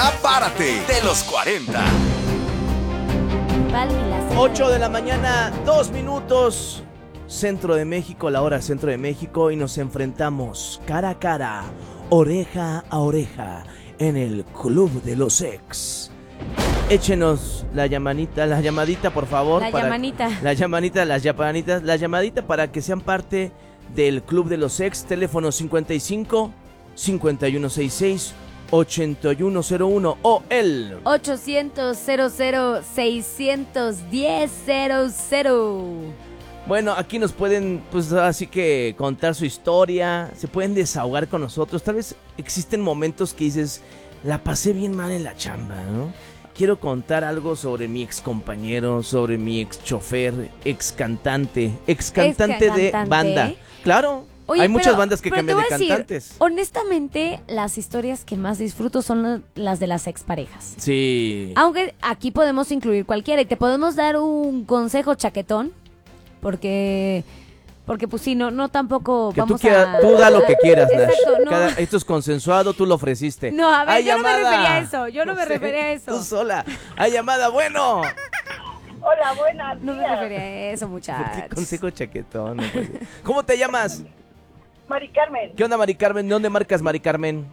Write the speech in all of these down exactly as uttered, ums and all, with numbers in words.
Ya párate de los cuarenta. ocho de la mañana, dos minutos, Centro de México, la hora Centro de México, y nos enfrentamos cara a cara, oreja a oreja, en el Club de los Ex. Échenos la llamadita, la llamadita, por favor. La para, llamanita. La llamadita, las llamaditas, la llamadita para que sean parte del Club de los Ex. Teléfono cincuenta y cinco, cincuenta y uno sesenta y seis, ochenta y uno cero uno o el ochocientos, cero cero, seiscientos diez, cero cero. Bueno, aquí nos pueden, pues así que contar su historia, se pueden desahogar con nosotros. Tal vez existen momentos que dices, la pasé bien mal en la chamba, ¿no? Quiero contar algo sobre mi ex compañero, sobre mi ex chofer, ex cantante, ex cantante de banda. Claro, Oye, hay pero, muchas bandas que pero cambian de decir, cantantes. Honestamente, las historias que más disfruto son las de las exparejas. Sí. Aunque aquí podemos incluir cualquiera y te podemos dar un consejo chaquetón, porque... Porque pues sí, no, no tampoco que vamos tú quieras, a... tú da lo que quieras, Nash. Exacto, no. Cada, esto es consensuado, tú lo ofreciste. No, a ver, ¡Hay yo llamada! no me refería a eso, yo no, no me sé, refería a eso. Tú sola. ¡Hay llamada! ¡Bueno! Hola, buenas No días. me refería a eso, muchachos. ¿Por qué consejo chaquetón? No ¿Cómo te llamas? Mari Carmen. ¿Qué onda, Mari Carmen? ¿De dónde marcas, Mari Carmen?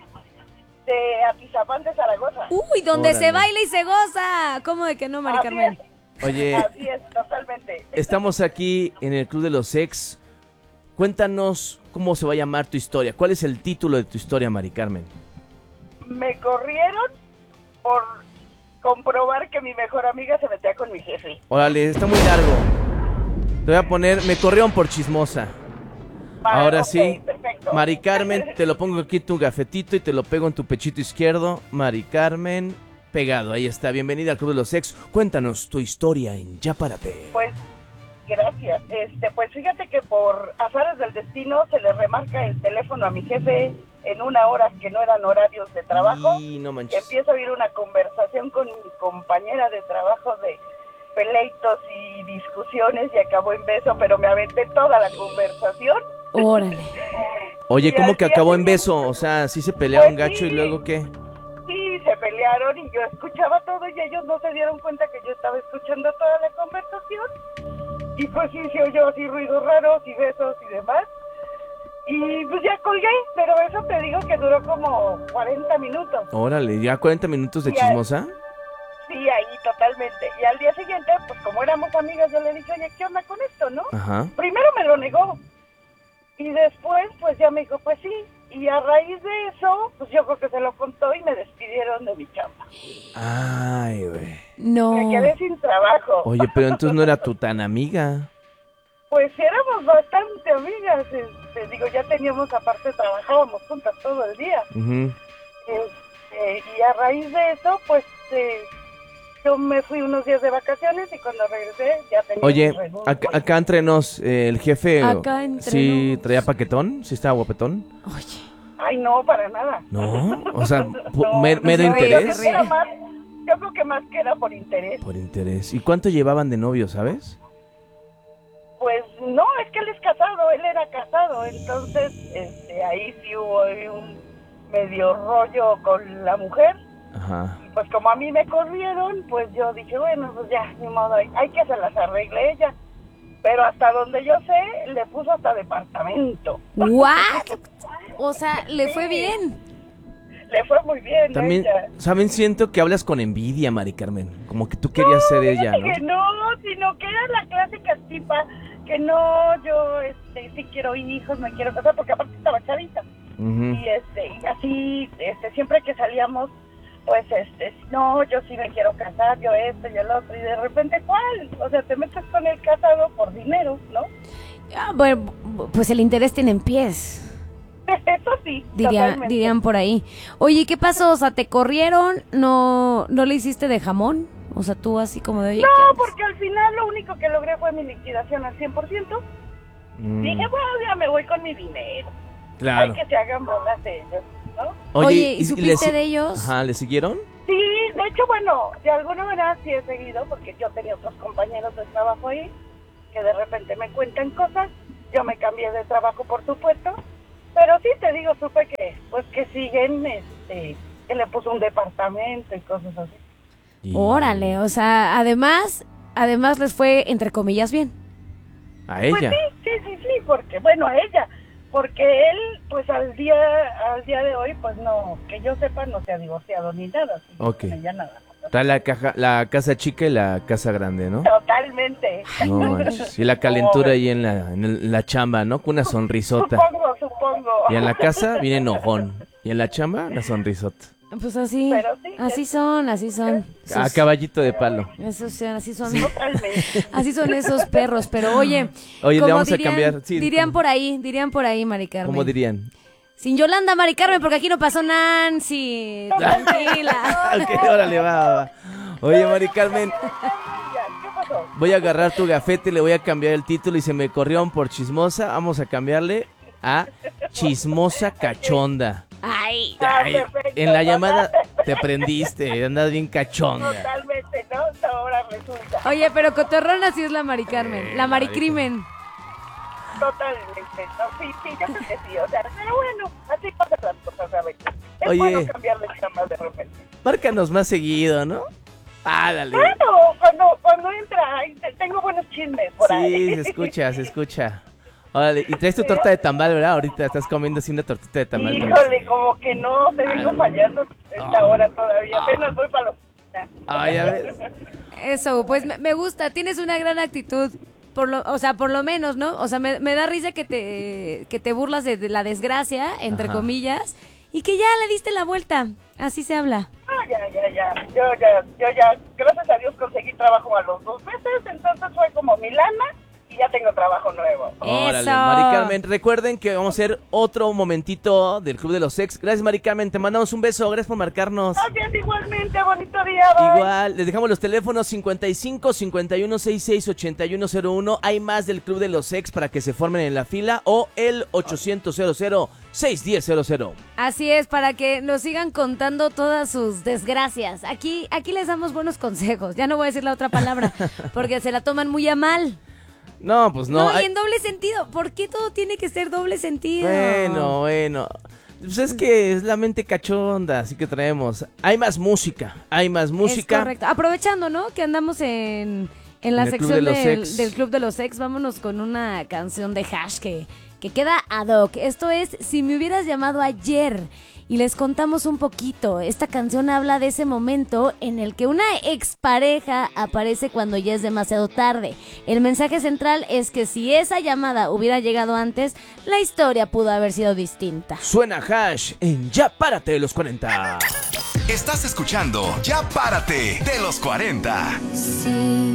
De Atizapán de Zaragoza. Uy, donde Órale. se baila y se goza. ¿Cómo de que no, Mari Así Carmen? es. Oye, Así es, totalmente. estamos aquí en el Club de los Ex. Cuéntanos cómo se va a llamar tu historia. ¿Cuál es el título de tu historia, Mari Carmen? Me corrieron por comprobar que mi mejor amiga se metía con mi jefe. Órale, está muy largo. Te voy a poner, me corrieron por chismosa. Ah, Ahora okay, sí, perfecto. Mari Carmen, te lo pongo aquí en tu gafetito y te lo pego en tu pechito izquierdo. Mari Carmen, pegado, ahí está. Bienvenida al Club de los Ex. Cuéntanos tu historia en Ya Párate. Pues, gracias. Este, pues fíjate que por azares del destino se le remarca el teléfono a mi jefe en una hora que no eran horarios de trabajo. Y no manches. Empiezo a oír una conversación con mi compañera de trabajo de peleitos y discusiones y acabó en beso, pero me aventé toda la conversación. Órale. Oye, ¿cómo que así acabó así en como- beso? O sea, sí se pelearon Pues gacho sí. y luego ¿qué? Sí, se pelearon y yo escuchaba todo y ellos no se dieron cuenta que yo estaba escuchando toda la conversación. Y pues sí, se oyó así ruidos raros y besos y demás. Y pues ya colgué, pero eso te digo que duró como cuarenta minutos. Órale, ¿ya cuarenta minutos de Y al- chismosa? Sí, ahí totalmente. Y al día siguiente, pues como éramos amigas, yo le dije, oye, ¿qué onda con esto, no? Ajá. Primero me lo negó. Y después, pues ya me dijo, pues sí. Y a raíz de eso, pues yo creo que se lo contó y me despidieron de mi chamba. Ay, güey. No. Me quedé sin trabajo. Oye, pero entonces no era tu tan amiga. Pues éramos bastante amigas. Este, digo, ya teníamos, aparte, trabajábamos juntas todo el día. Ujú. Este, y a raíz de eso, pues eh, yo me fui unos días de vacaciones y cuando regresé ya tenía Oye, un renuncio. acá, acá entre nos, eh, el jefe, Acá entre ¿sí nos. traía paquetón? ¿Sí estaba guapetón? Oye. Ay, no, para nada. No, o sea, pu- No, mer- no, mero no, interés. Yo creo, que era más, yo creo que más que era por interés. Por interés. ¿Y cuánto llevaban de novio, sabes? Pues no, es que él es casado, él era casado, entonces este, ahí sí hubo ahí un medio rollo con la mujer. Ajá. Y pues como a mí me corrieron, pues yo dije, bueno, pues ya, ni modo, hay, hay que se las arregle ella. Pero hasta donde yo sé, le puso hasta departamento. ¿What? O sea, le fue bien. Le fue muy bien. También, ella. ¿saben? Siento que hablas con envidia, Mari Carmen. Como que tú querías ser ella, Fíjate ¿no? que no, sino que era la clásica tipa que no, yo este, sí quiero hijos, me quiero casar, porque aparte estaba chavita. Ujú. Y este, y así, este, siempre que salíamos, pues este, no, yo sí me quiero casar, yo esto y el otro, y de repente, ¿cuál? O sea, te metes con el casado por dinero, ¿no? Ah, bueno, pues el interés tiene en pies. Eso sí, Diría, totalmente. dirían por ahí. Oye, ¿qué pasó? O sea, ¿te corrieron? ¿No, no le hiciste de jamón? O sea, tú así como de... Oye, ¿qué No, haces? porque al final lo único que logré fue mi liquidación al cien por ciento. Mm, Dije, bueno, ya me voy con mi dinero. claro. Hay que se hagan bolas de ellos, ¿no? Oye, ¿y le supiste si- de ellos? Ajá, ¿le siguieron? Sí, de hecho, bueno, de alguna manera sí he seguido, porque yo tenía otros compañeros de trabajo ahí, que de repente me cuentan cosas. Yo me cambié de trabajo, por supuesto, pero sí te digo, supe que, pues que siguen, este, que le puso un departamento y cosas así. Y- Órale, o sea, además, además les fue, entre comillas, bien. A Pues ella. sí, sí, sí, sí, porque, bueno, a ella, porque él, pues al día, al día de hoy, pues no, que yo sepa, no se ha divorciado ni nada, sí, Ok. con ella nada. Está la, caja, la casa chica y la casa grande, ¿no? Totalmente. No manches. Y la calentura ahí en la, en el- la chamba, ¿no? Con una sonrisota. Supongo, supongo. Y en la casa viene enojón. Y en la chamba, una sonrisota. Pues así, Pero sí, así es- son, así son. A Esos- caballito de palo. esos son, así son. Totalmente. Así son esos perros, pero oye, Oye, le como vamos a dirían- cambiar, sí, dirían ¿cómo? por ahí, dirían por ahí, Mari Carmen. ¿Cómo dirían? Sin Yolanda, Mari Carmen, porque aquí no pasó Nancy. Tranquila. Ok, órale, va, va, va. Oye, Mari Carmen, ¿Qué pasó? voy a agarrar tu gafete, le voy a cambiar el título y se me corrió por chismosa. Vamos a cambiarle a chismosa cachonda. Ay, Ay, perfecto. en la llamada te prendiste, andas bien cachonda. Totalmente, ¿no? Ahora resulta. oye, pero cotorrona sí es la Mari Carmen, la Mari Crimen. Totalmente. No, sí, sí, yo creo que sí. O sea, pero bueno, así pasan las cosas a veces. Es Oye. bueno cambiar de chamba de repente. Márcanos más seguido, ¿no? Ah, dale. Bueno, cuando, cuando entra, ay, te- tengo buenos chismes por ahí. Sí, se escucha, se escucha. Órale, y traes tu torta de tamal, ¿verdad? Ahorita estás comiendo así una tortita de tamal. Híjole, como que no, te vengo fallando esta Ah. hora todavía. Apenas voy para la oficina. Ay, a ver. Eso, pues me, me gusta, tienes una gran actitud. Por lo, o sea, por lo menos, ¿no? O sea, me, me da risa que te, que te burlas de, de la desgracia, entre Ajá. comillas, y que ya le diste la vuelta. Así se habla. Ah, ya, ya, ya. Yo ya, yo ya, gracias a Dios conseguí trabajo a los dos meses, entonces fue como mi lana y ya tengo trabajo nuevo. Órale, Eso. Mari Carmen, recuerden que vamos a hacer otro momentito del Club de los Ex. Gracias, Mari Carmen, te mandamos un beso, gracias por marcarnos. Gracias igualmente, bonito día, bye. Igual, les dejamos los teléfonos cincuenta y cinco, cincuenta y uno, sesenta y seis, ochenta y uno cero uno. Hay más del Club de los Ex para que se formen en la fila o el ochocientos, cero cero, seis uno cero cero. Así es, para que nos sigan contando todas sus desgracias. Aquí, aquí les damos buenos consejos. Ya no voy a decir la otra palabra, porque se la toman muy a mal. No, pues no. No, y hay- en doble sentido. ¿Por qué todo tiene que ser doble sentido? Bueno, bueno. Pues es que es la mente cachonda, así que traemos. Hay más música, hay más música. Es correcto. Aprovechando, ¿no? Que andamos en, en la En el Club sección de los del, Ex. del Club de los Ex, vámonos con una canción de Hash que, que queda ad hoc. Esto es Si me hubieras llamado ayer. Y les contamos un poquito. Esta canción habla de ese momento en el que una expareja aparece cuando ya es demasiado tarde. El mensaje central es que si esa llamada hubiera llegado antes, la historia pudo haber sido distinta. Suena Hash en Ya Párate de los cuarenta. Estás escuchando Ya Párate de los cuarenta.